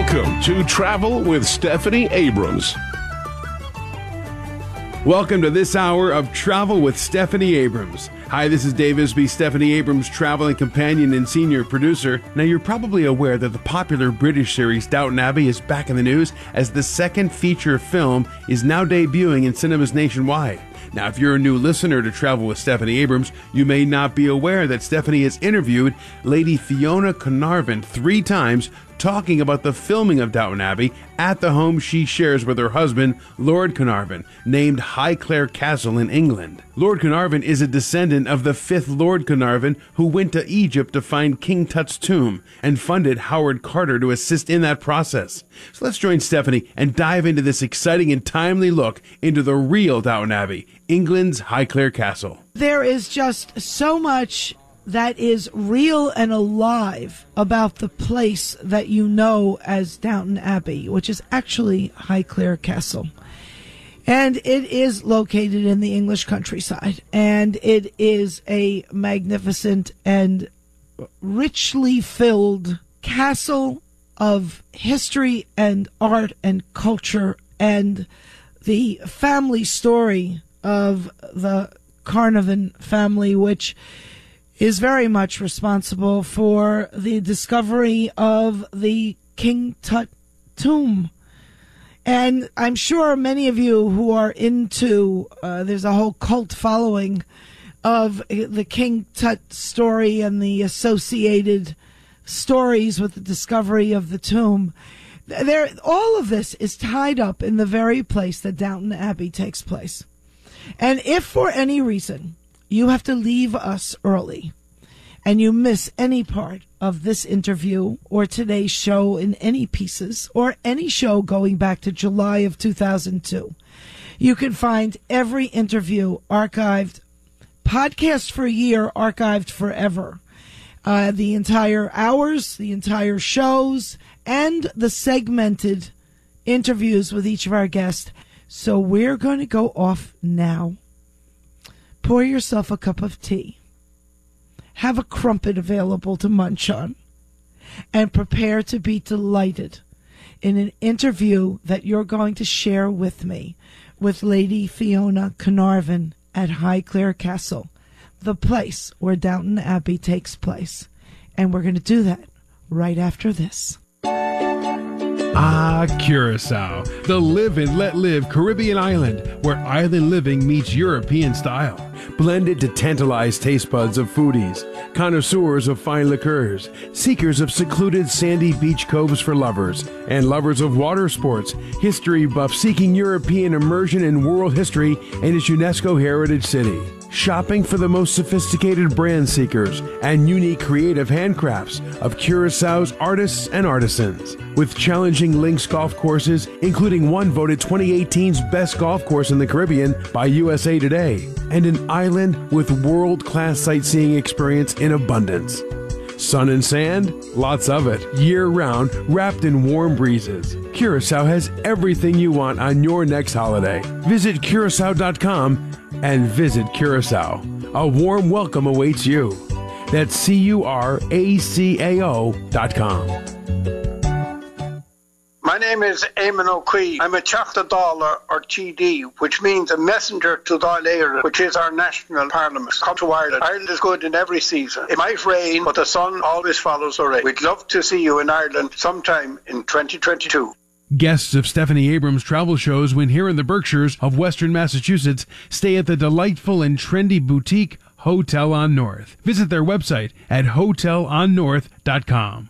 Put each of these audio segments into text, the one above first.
Welcome to Travel with Stephanie Abrams. Welcome to this hour of Travel with Stephanie Abrams. Hi, this is Dave Isby, Stephanie Abrams' traveling companion and senior producer. Now, you're probably aware that the popular British series Downton Abbey is back in the news as the second feature film is now debuting in cinemas nationwide. Now, if you're a new listener to Travel with Stephanie Abrams, you may not be aware that Stephanie has interviewed Lady Fiona Carnarvon 3 times talking about the filming of Downton Abbey at the home she shares with her husband, Lord Carnarvon, named Highclere Castle in England. Lord Carnarvon is a descendant of the 5th Lord Carnarvon who went to Egypt to find King Tut's tomb and funded Howard Carter to assist in that process. So let's join Stephanie and dive into this exciting and timely look into the real Downton Abbey, England's Highclere Castle. There is just so much that is real and alive about the place that you know as Downton Abbey, which is actually Highclere Castle. And it is located in the English countryside, and it is a magnificent and richly filled castle of history and art and culture, and the family story of the Carnarvon family, which is very much responsible for the discovery of the King Tut tomb. And I'm sure many of you who are into, there's a whole cult following of the King Tut story and the associated stories with the discovery of the tomb. All of this is tied up in the very place that Downton Abbey takes place. And if for any reason you have to leave us early and you miss any part of this interview or today's show in any pieces or any show going back to July of 2002, you can find every interview archived, podcast for a year, archived forever. The entire hours, the entire shows, and the segmented interviews with each of our guests. So we're going to go off now. Pour yourself a cup of tea. Have a crumpet available to munch on. And prepare to be delighted in an interview that you're going to share with me with Lady Fiona Carnarvon at Highclere Castle, the place where Downton Abbey takes place. And we're going to do that right after this. Curacao, the live and let live Caribbean island where island living meets European style. Blended to tantalize taste buds of foodies, connoisseurs of fine liqueurs, seekers of secluded sandy beach coves for lovers, and lovers of water sports, history buffs seeking European immersion in world history and its UNESCO heritage city. Shopping for the most sophisticated brand seekers and unique creative handcrafts of Curaçao's artists and artisans. With challenging links golf courses, including one voted 2018's best golf course in the Caribbean by USA Today, and an island with world-class sightseeing experience in abundance. Sun and sand? Lots of it. Year-round, wrapped in warm breezes. Curaçao has everything you want on your next holiday. Visit Curaçao.com and visit Curaçao. A warm welcome awaits you. That's CURACAO.com. My name is Eamon O'Quee. I'm a Teachta Dála, or TD, which means a messenger to Dáil Éireann, which is our national parliament. Come to Ireland. Ireland is good in every season. It might rain, but the sun always follows the rain. We'd love to see you in Ireland sometime in 2022. Guests of Stephanie Abrams' travel shows when here in the Berkshires of Western Massachusetts stay at the delightful and trendy boutique Hotel on North. Visit their website at hotelonnorth.com.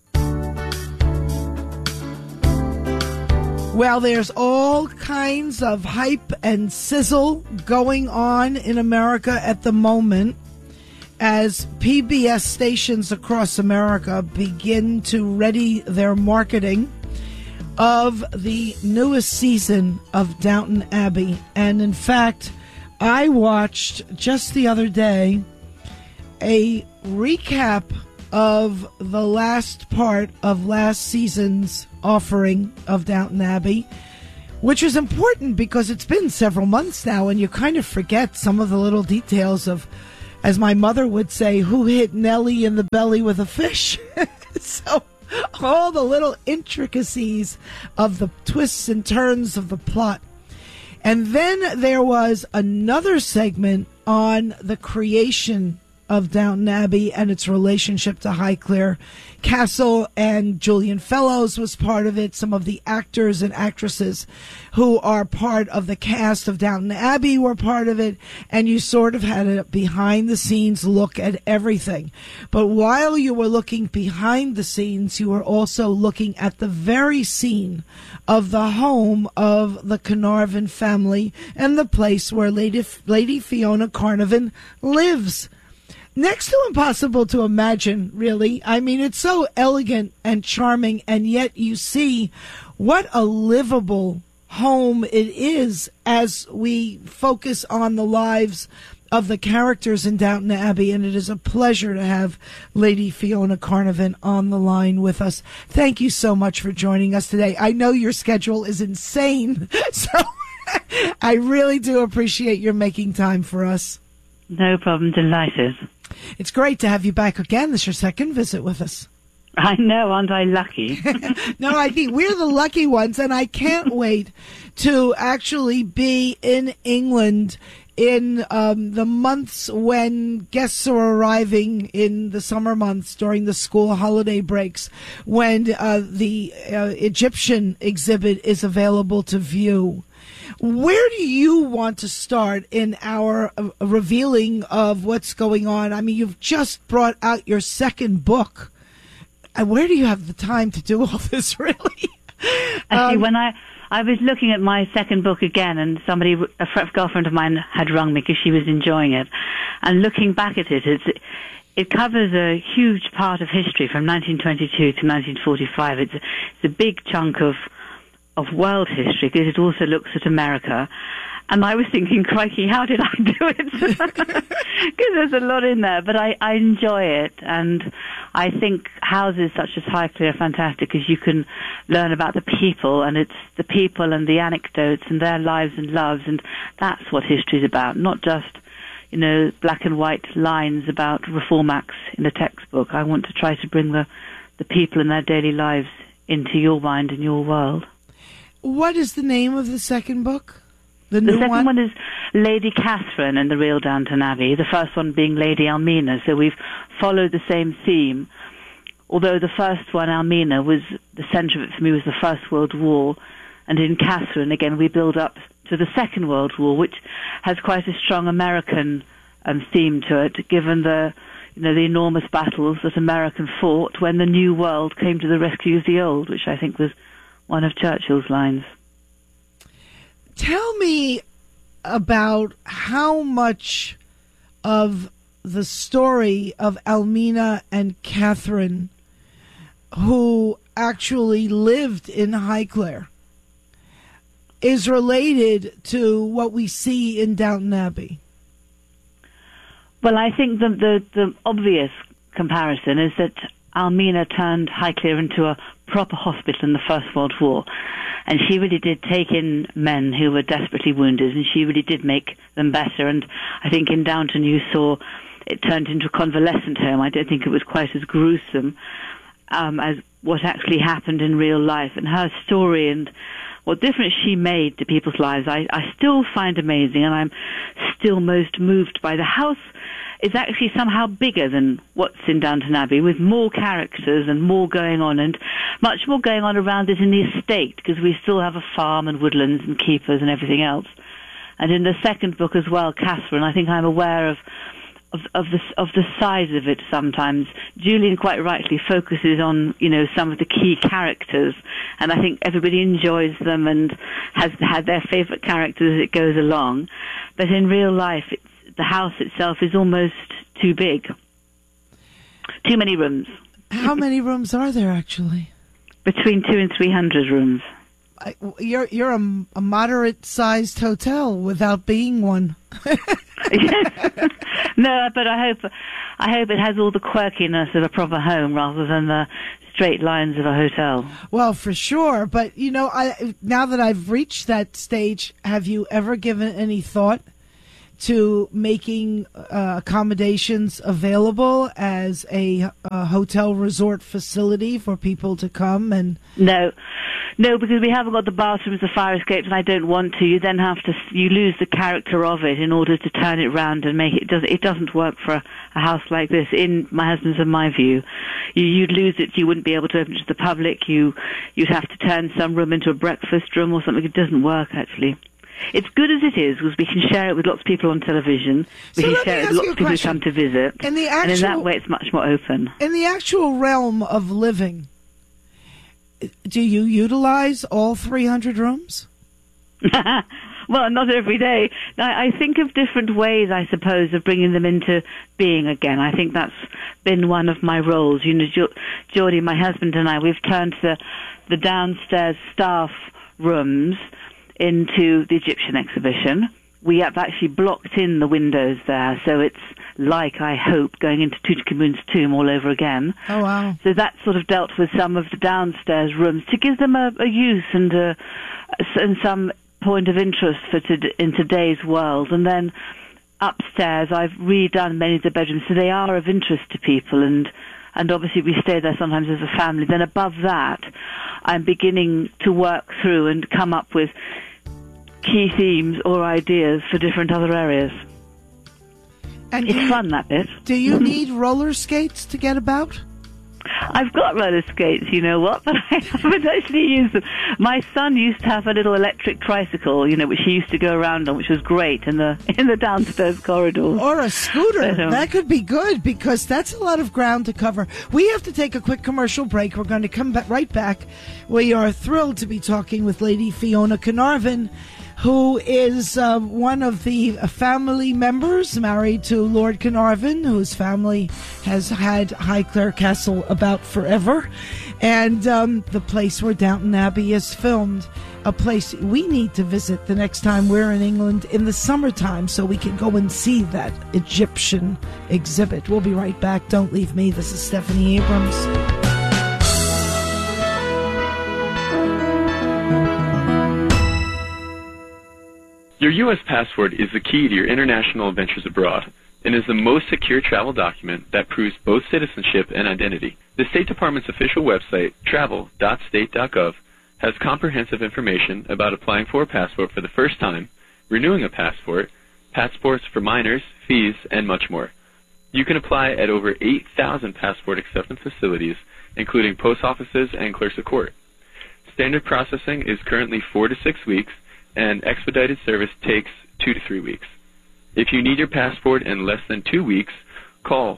Well, there's all kinds of hype and sizzle going on in America at the moment as PBS stations across America begin to ready their marketing of the newest season of Downton Abbey. And in fact, I watched just the other day a recap of the last part of last season's offering of Downton Abbey, which is important because it's been several months now and you kind of forget some of the little details of, as my mother would say, who hit Nellie in the belly with a fish. So all the little intricacies of the twists and turns of the plot. And then there was another segment on the creation of Downton Abbey and its relationship to Highclere Castle, and Julian Fellows was part of it. Some of the actors and actresses who are part of the cast of Downton Abbey were part of it, and you sort of had a behind-the-scenes look at everything. But while you were looking behind the scenes, you were also looking at the very scene of the home of the Carnarvon family and the place where Lady Fiona Carnarvon lives. Next to impossible to imagine, really. I mean, it's so elegant and charming, and yet you see what a livable home it is as we focus on the lives of the characters in Downton Abbey, and it is a pleasure to have Lady Fiona Carnarvon on the line with us. Thank you so much for joining us today. I know your schedule is insane, so I really do appreciate your making time for us. No problem, delighted. It's great to have you back again. This is your second visit with us. I know, aren't I lucky? No, I think we're the lucky ones, and I can't wait to actually be in England in the months when guests are arriving in the summer months during the school holiday breaks, when the Egyptian exhibit is available to view. Where do you want to start in our revealing of what's going on? I mean, you've just brought out your second book. Where do you have the time to do all this, really? Actually, when I was looking at my second book again, and a girlfriend of mine had rung me because she was enjoying it, and looking back at it, it covers a huge part of history from 1922 to 1945. It's a big chunk of world history, because it also looks at America. And I was thinking, crikey, how did I do it? Because there's a lot in there, but I enjoy it. And I think houses such as Highclere are fantastic, because you can learn about the people, and it's the people and the anecdotes and their lives and loves, and that's what history is about, not just, black and white lines about reform acts in a textbook. I want to try to bring the people and their daily lives into your mind and your world. What is the name of the second book? The second one is Lady Catherine and the Real Downton Abbey, the first one being Lady Almina. So we've followed the same theme, although the first one, Almina, was the centre of it for me, was the First World War. And in Catherine, again, we build up to the Second World War, which has quite a strong American theme to it, given the enormous battles that America fought when the New World came to the rescue of the Old, which I think was one of Churchill's lines. Tell me about how much of the story of Almina and Catherine, who actually lived in Highclere, is related to what we see in Downton Abbey. Well, I think the obvious comparison is that Almina turned Highclere into a proper hospital in the First World War, and she really did take in men who were desperately wounded, and she really did make them better. And I think in Downton you saw it turned into a convalescent home. I don't think it was quite as gruesome as what actually happened in real life. And her story and what difference she made to people's lives, I still find amazing, and I'm still most moved by. The house is actually somehow bigger than what's in Downton Abbey, with more characters and more going on, and much more going on around it in the estate, because we still have a farm and woodlands and keepers and everything else. And in the second book as well, Catherine, I think I'm aware of the size of it sometimes. Julian quite rightly focuses on, some of the key characters, and I think everybody enjoys them and has had their favourite characters as it goes along. But in real life, the house itself is almost too big. Too many rooms. How many rooms are there, actually? Between 200 and 300 rooms. You're a moderate-sized hotel without being one. No, but I hope it has all the quirkiness of a proper home rather than the straight lines of a hotel. Well, for sure. But, now that I've reached that stage, have you ever given any thought to making accommodations available as a hotel resort facility for people to come and... No, because we haven't got the bathrooms, the fire escapes, and I don't want to. You then have to, you lose the character of it in order to turn it round and make it. It doesn't work for a house like this, in my husband's and my view. You'd lose it. You wouldn't be able to open it to the public. You'd have to turn some room into a breakfast room or something. It doesn't work, actually. It's good as it is, because we can share it with lots of people on television. We can share it with lots of people who come to visit. And in that way, it's much more open. In the actual realm of living, do you utilize all 300 rooms? Well, not every day. I think of different ways, I suppose, of bringing them into being again. I think that's been one of my roles. You know, Geordie, my husband, and I, we've turned the downstairs staff rooms into the Egyptian exhibition. We have actually blocked in the windows there, so it's like, I hope, going into Tutankhamun's tomb all over again. Oh, wow. So that sort of dealt with some of the downstairs rooms to give them a use and some point of interest in today's world. And then upstairs, I've redone many of the bedrooms, so they are of interest to people, and obviously we stay there sometimes as a family. Then above that, I'm beginning to work through and come up with key themes or ideas for different other areas. And it's fun, that bit. Do you need roller skates to get about? I've got roller skates, you know what, but I haven't actually used them. My son used to have a little electric tricycle, you know, which he used to go around on, which was great in the downstairs corridor. Or a scooter. That could be good, because that's a lot of ground to cover. We have to take a quick commercial break. We're going to come right back. We are thrilled to be talking with Lady Fiona Carnarvon, who is one of the family members married to Lord Carnarvon, whose family has had Highclere Castle about forever, and the place where Downton Abbey is filmed, a place we need to visit the next time we're in England in the summertime so we can go and see that Egyptian exhibit. We'll be right back. Don't leave me. This is Stephanie Abrams. Your U.S. passport is the key to your international adventures abroad and is the most secure travel document that proves both citizenship and identity. The State Department's official website, travel.state.gov, has comprehensive information about applying for a passport for the first time, renewing a passport, passports for minors, fees, and much more. You can apply at over 8,000 passport acceptance facilities, including post offices and clerks of court. Standard processing is currently 4 to 6 weeks, and expedited service takes 2 to 3 weeks. If you need your passport in less than 2 weeks, call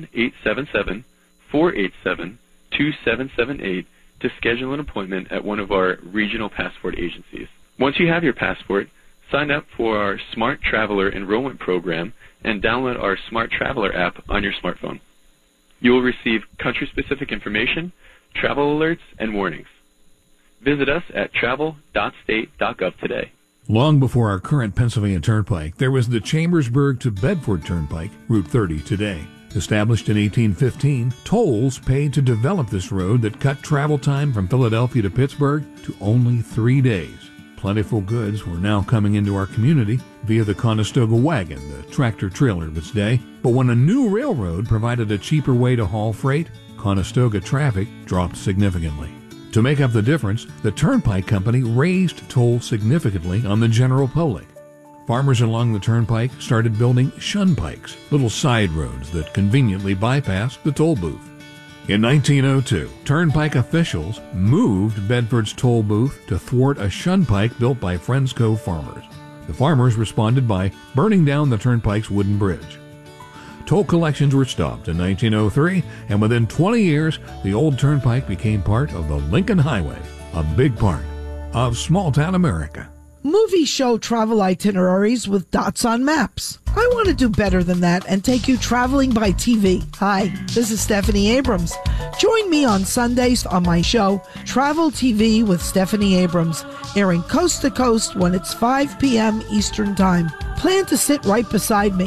1-877-487-2778 to schedule an appointment at one of our regional passport agencies. Once you have your passport, sign up for our Smart Traveler Enrollment Program and download our Smart Traveler app on your smartphone. You will receive country-specific information, travel alerts, and warnings. Visit us at travel.state.gov today. Long before our current Pennsylvania Turnpike, there was the Chambersburg to Bedford Turnpike, Route 30 today. Established in 1815, tolls paid to develop this road that cut travel time from Philadelphia to Pittsburgh to only 3 days. Plentiful goods were now coming into our community via the Conestoga wagon, the tractor-trailer of its day. But when a new railroad provided a cheaper way to haul freight, Conestoga traffic dropped significantly. To make up the difference, the Turnpike Company raised tolls significantly on the general public. Farmers along the Turnpike started building shunpikes, little side roads that conveniently bypassed the toll booth. In 1902, Turnpike officials moved Bedford's toll booth to thwart a shunpike built by Friends Cove farmers. The farmers responded by burning down the Turnpike's wooden bridge. Toll collections were stopped in 1903, and within 20 years, the old Turnpike became part of the Lincoln Highway, a big part of small-town America. Movie show travel itineraries with dots on maps. I want to do better than that and take you traveling by TV. Hi, this is Stephanie Abrams. Join me on Sundays on my show, Travel TV with Stephanie Abrams, airing coast to coast when it's 5 p.m. Eastern Time. Plan to sit right beside me.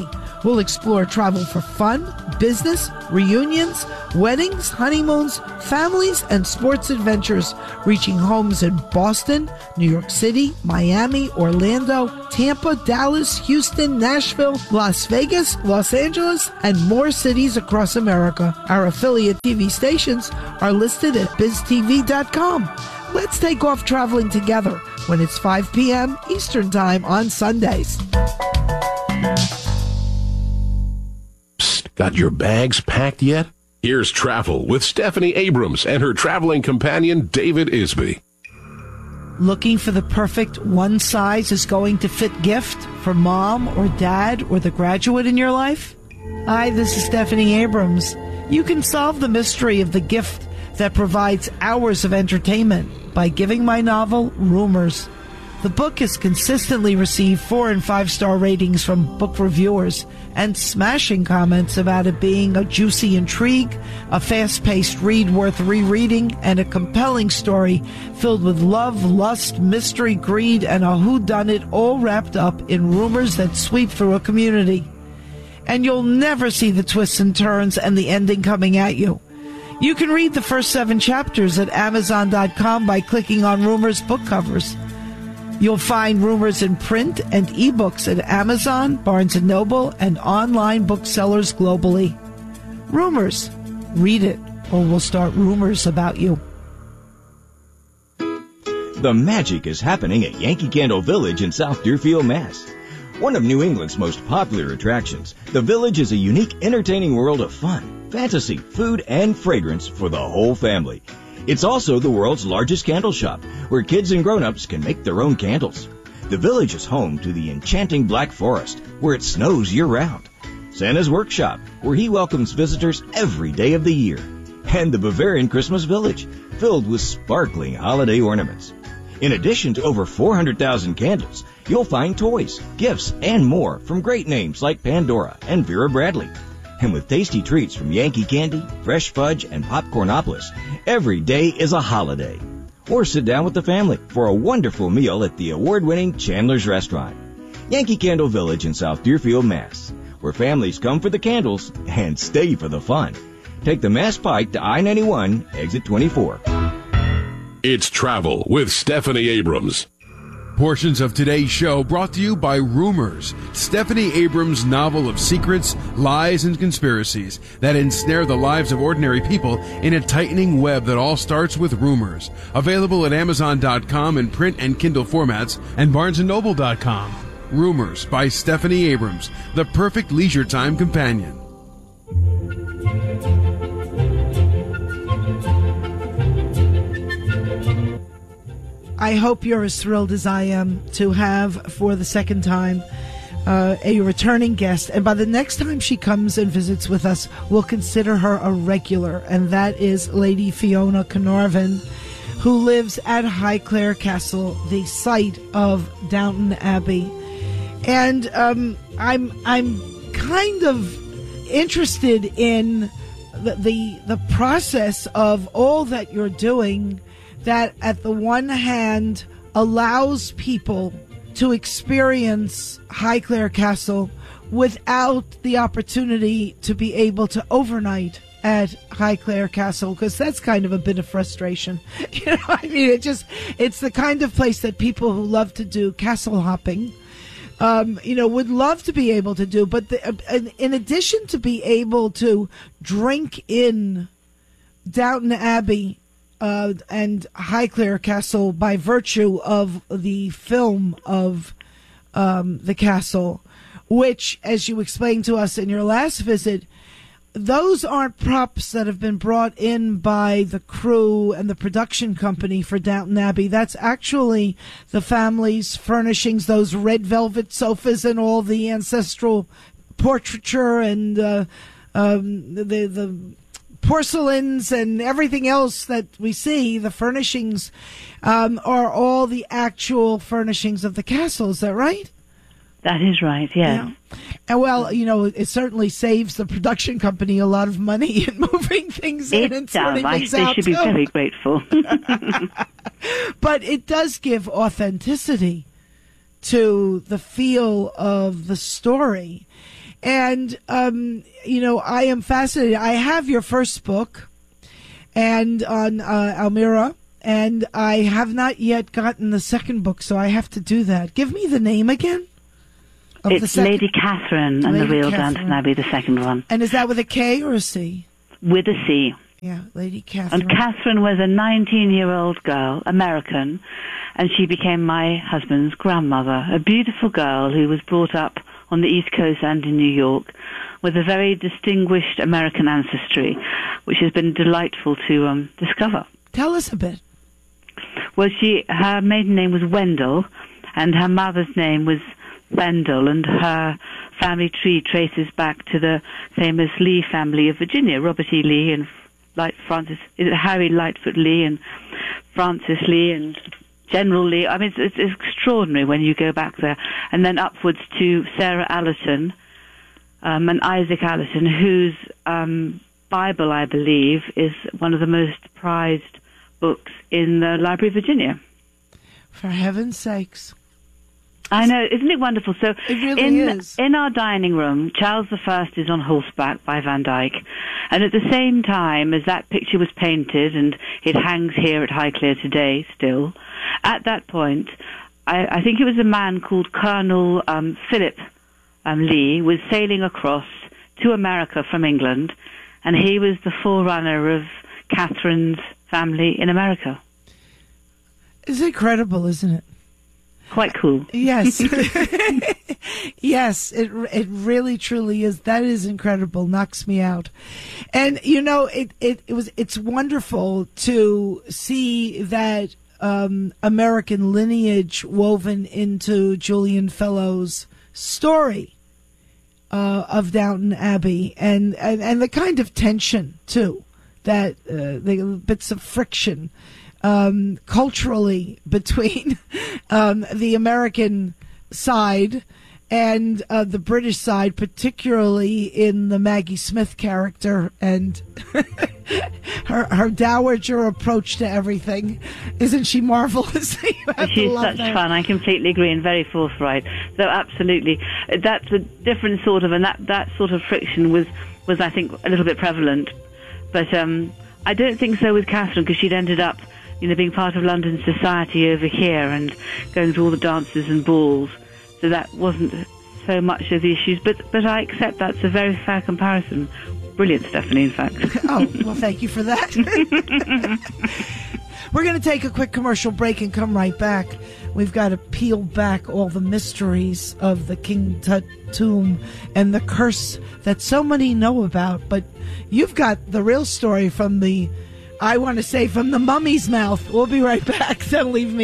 We'll explore travel for fun, business, reunions, weddings, honeymoons, families, and sports adventures, reaching homes in Boston, New York City, Miami, Orlando, Tampa, Dallas, Houston, Nashville, Las Vegas, Los Angeles, and more cities across America. Our affiliate TV stations are listed at biztv.com. Let's take off traveling together when it's 5 p.m. Eastern Time on Sundays. Got your bags packed yet? Here's Travel with Stephanie Abrams and her traveling companion, David Isby. Looking for the perfect one-size-is-going-to-fit gift for mom or dad or the graduate in your life? Hi, this is Stephanie Abrams. You can solve the mystery of the gift that provides hours of entertainment by giving my novel Rumors. The book has consistently received 4- and 5-star ratings from book reviewers and smashing comments about it being a juicy intrigue, a fast-paced read worth rereading, and a compelling story filled with love, lust, mystery, greed, and a whodunit all wrapped up in rumors that sweep through a community. And you'll never see the twists and turns and the ending coming at you. You can read the first 7 chapters at Amazon.com by clicking on Rumors book covers. You'll find Rumors in print and ebooks at Amazon, Barnes & Noble, and online booksellers globally. Rumors. Read it, or we'll start rumors about you. The magic is happening at Yankee Candle Village in South Deerfield, Mass. One of New England's most popular attractions, the Village is a unique, entertaining world of fun, fantasy, food, and fragrance for the whole family. It's also the world's largest candle shop, where kids and grown-ups can make their own candles. The Village is home to the enchanting Black Forest, where it snows year-round. Santa's Workshop, where he welcomes visitors every day of the year. And the Bavarian Christmas Village, filled with sparkling holiday ornaments. In addition to over 400,000 candles, you'll find toys, gifts, and more from great names like Pandora and Vera Bradley. And with tasty treats from Yankee Candy, Fresh Fudge, and Popcornopolis, every day is a holiday. Or sit down with the family for a wonderful meal at the award-winning Chandler's Restaurant. Yankee Candle Village in South Deerfield, Mass., where families come for the candles and stay for the fun. Take the Mass Pike to I-91, exit 24. It's Travel with Stephanie Abrams. Portions of today's show brought to you by Rumors, Stephanie Abrams' novel of secrets, lies, and conspiracies that ensnare the lives of ordinary people in a tightening web that all starts with rumors. Available at Amazon.com in print and Kindle formats and BarnesandNoble.com. Rumors by Stephanie Abrams, the perfect leisure time companion. I hope you're as thrilled as I am to have, for the second time, a returning guest. And by the next time she comes and visits with us, we'll consider her a regular. And that is Lady Fiona Carnarvon, who lives at Highclere Castle, the site of Downton Abbey. And I'm kind of interested in the process of all that you're doing, that at the one hand allows people to experience Highclere Castle without the opportunity to be able to overnight at Highclere Castle, because that's kind of a bit of frustration. You know, I mean, it's the kind of place that people who love to do castle hopping, would love to be able to do. But in addition to be able to drink in Downton Abbey and Highclere Castle by virtue of the film of the castle, which, as you explained to us in your last visit, those aren't props that have been brought in by the crew and the production company for Downton Abbey. That's actually the family's furnishings, those red velvet sofas and all the ancestral portraiture and the porcelains and everything else that we see. The furnishings are all the actual furnishings of the castle. Is that right? That is right, yes. Yeah. And well, it certainly saves the production company a lot of money in moving things in and sorting things out. They should be very grateful. But it does give authenticity to the feel of the story. And, I am fascinated. I have your first book and on Elmira, and I have not yet gotten the second book, so I have to do that. Give me the name again. It's Lady Catherine and the Real Downton Abbey, the second one. And is that with a K or a C? With a C. Yeah, Lady Catherine. And Catherine was a 19-year-old girl, American, and she became my husband's grandmother, a beautiful girl who was brought up on the East Coast and in New York with a very distinguished American ancestry, which has been delightful to discover. Tell us a bit. Well, her maiden name was Wendell, and her mother's name was Wendell, and her family tree traces back to the famous Lee family of Virginia, Robert E. Lee and Harry Lightfoot Lee and Francis Lee and General Lee. I mean, it's extraordinary when you go back there. And then upwards to Sarah Allerton and Isaac Allerton, whose Bible, I believe, is one of the most prized books in the Library of Virginia. For heaven's sakes. I know, isn't it wonderful? So it really is. In our dining room, Charles I is on horseback by Van Dyck, and at the same time as that picture was painted, and it hangs here at Highclere today still, at that point, I think it was a man called Colonel Philip Lee was sailing across to America from England, and he was the forerunner of Catherine's family in America. It's incredible, isn't it? Quite cool. Yes. Yes, it really truly is. That is incredible. Knocks me out. And it's wonderful to see that American lineage woven into Julian Fellowes' story of Downton Abbey, and the kind of tension too, that the bits of friction culturally between the American side and the British side, particularly in the Maggie Smith character and her dowager approach to everything. Isn't she marvelous? She's such fun. I completely agree, and very forthright. So absolutely, that's a different sort of, and that sort of friction was I think a little bit prevalent, but I don't think so with Catherine, because she'd ended up being part of London society over here and going to all the dances and balls. So that wasn't so much of the issues. But I accept that's a very fair comparison. Brilliant, Stephanie, in fact. Oh, well, thank you for that. We're going to take a quick commercial break and come right back. We've got to peel back all the mysteries of the King Tut tomb and the curse that so many know about. But you've got the real story from the mummy's mouth. We'll be right back. Don't leave me.